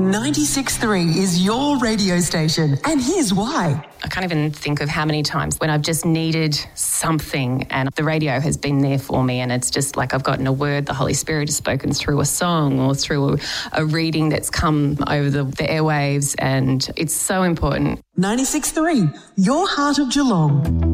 96.3 is your radio station, and here's why. I can't even think of how many times when I've just needed something and the radio has been there for me, and it's just like I've gotten a word, the Holy Spirit has spoken through a song or through a reading that's come over the airwaves, and it's so important. 96.3, your heart of Geelong.